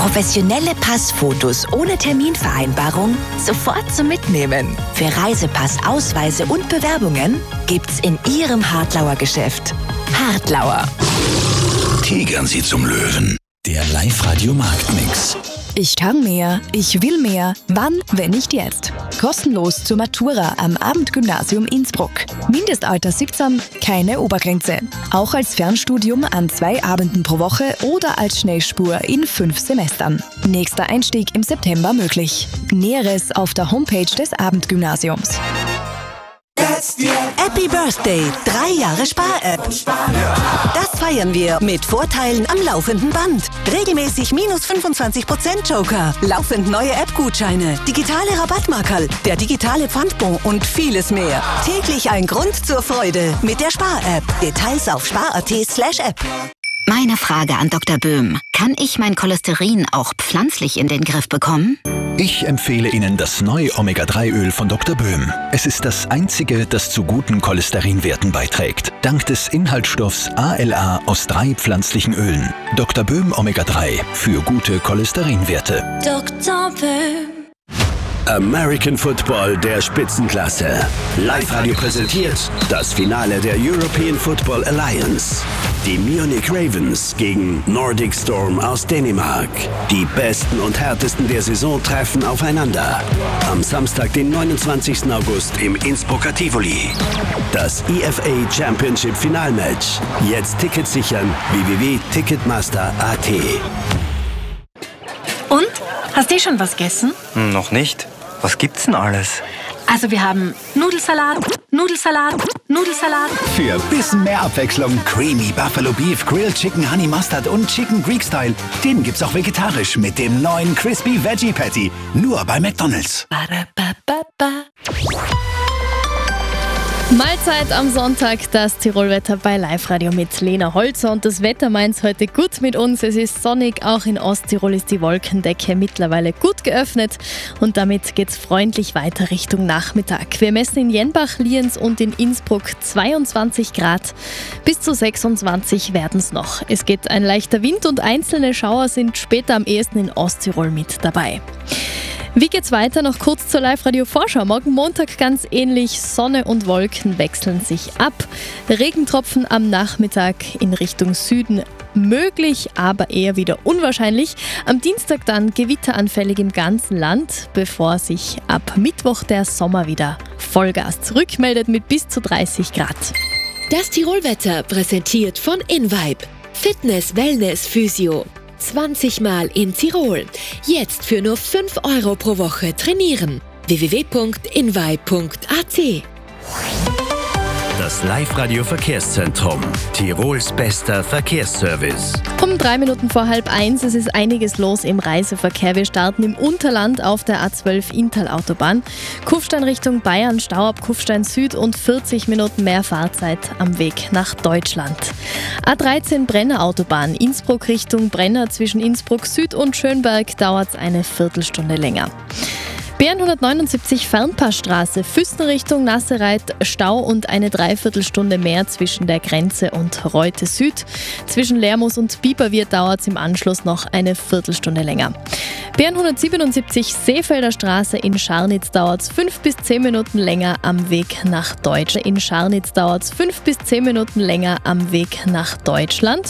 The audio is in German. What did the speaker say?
Professionelle Passfotos ohne Terminvereinbarung sofort zum Mitnehmen. Für Reisepass, Ausweise und Bewerbungen gibt's in Ihrem Hartlauer Geschäft. Hartlauer. Tigern Sie zum Löwen. Der Live-Radio-Marktmix. Ich kann mehr, ich will mehr. Wann, wenn nicht jetzt? Kostenlos zur Matura am Abendgymnasium Innsbruck. Mindestalter 17, keine Obergrenze. Auch als Fernstudium an 2 Abenden pro Woche oder als Schnellspur in 5 Semestern. Nächster Einstieg im September möglich. Näheres auf der Homepage des Abendgymnasiums. Happy Birthday, 3 Jahre Spar-App. Das feiern wir mit Vorteilen am laufenden Band. Regelmäßig minus 25% Joker, laufend neue App-Gutscheine, digitale Rabattmarkerl, der digitale Pfandbon und vieles mehr. Täglich ein Grund zur Freude mit der Spar-App. Details auf spar.at/app. Meine Frage an Dr. Böhm. Kann ich mein Cholesterin auch pflanzlich in den Griff bekommen? Ich empfehle Ihnen das neue Omega-3-Öl von Dr. Böhm. Es ist das einzige, das zu guten Cholesterinwerten beiträgt. Dank des Inhaltsstoffs ALA aus 3 pflanzlichen Ölen. Dr. Böhm Omega-3 für gute Cholesterinwerte. Dr. Böhm. American Football der Spitzenklasse. Live-Radio präsentiert das Finale der European Football Alliance. Die Munich Ravens gegen Nordic Storm aus Dänemark. Die besten und härtesten der Saison treffen aufeinander. Am Samstag, den 29. August im Innsbrucker Tivoli. Das IFA Championship Finalmatch. Jetzt Tickets sichern. www.ticketmaster.at. Und? Hast du schon was gegessen? Noch nicht. Was gibt's denn alles? Also wir haben Nudelsalat, Für bisschen mehr Abwechslung Creamy Buffalo Beef, Grilled Chicken Honey Mustard und Chicken Greek Style. Den gibt's auch vegetarisch mit dem neuen Crispy Veggie Patty. Nur bei McDonald's. Mahlzeit am Sonntag, das Tirolwetter bei Live-Radio mit Lena Holzer. Und das Wetter meint's heute gut mit uns. Es ist sonnig, auch in Osttirol ist die Wolkendecke mittlerweile gut geöffnet. Und damit geht's freundlich weiter Richtung Nachmittag. Wir messen in Jenbach, Lienz und in Innsbruck 22 Grad. Bis zu 26 werden's noch. Es geht ein leichter Wind und einzelne Schauer sind später am ehesten in Osttirol mit dabei. Wie geht's weiter? Noch kurz zur Live-Radio-Vorschau. Morgen Montag ganz ähnlich. Sonne und Wolken wechseln sich ab. Regentropfen am Nachmittag in Richtung Süden möglich, aber eher wieder unwahrscheinlich. Am Dienstag dann gewitteranfällig im ganzen Land, bevor sich ab Mittwoch der Sommer wieder Vollgas zurückmeldet mit bis zu 30 Grad. Das Tirolwetter präsentiert von InVibe. Fitness, Wellness, Physio. 20 Mal in Tirol. Jetzt für nur 5 Euro pro Woche trainieren. www.invibe.at. Das Live-Radio-Verkehrszentrum. Tirols bester Verkehrsservice. Um 3 Minuten vor 12:30. Es ist einiges los im Reiseverkehr. Wir starten im Unterland auf der A12 Inntal-Autobahn. Kufstein Richtung Bayern, Stau ab Kufstein Süd und 40 Minuten mehr Fahrzeit am Weg nach Deutschland. A13 Brenner Autobahn, Innsbruck Richtung Brenner zwischen Innsbruck Süd und Schönberg dauert es eine Viertelstunde länger. BN179 Fernpassstraße, Füssen Richtung Nassereit, Stau und eine Dreiviertelstunde mehr zwischen der Grenze und Reute Süd. Zwischen Lermoos und Biberwirt dauert es im Anschluss noch eine Viertelstunde länger. BN177 Seefelder Straße in Scharnitz dauert es 5 bis 10 Minuten länger am Weg nach Deutschland. In Scharnitz dauert es 5 bis 10 Minuten länger am Weg nach Deutschland.